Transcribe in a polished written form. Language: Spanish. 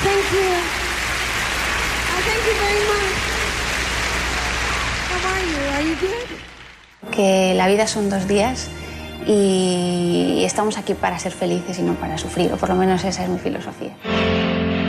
Thank you. Thank you very much. How are you? Are you good? Que la vida son 2 días y estamos aquí para ser felices y no para sufrir, o por lo menos esa es mi filosofía.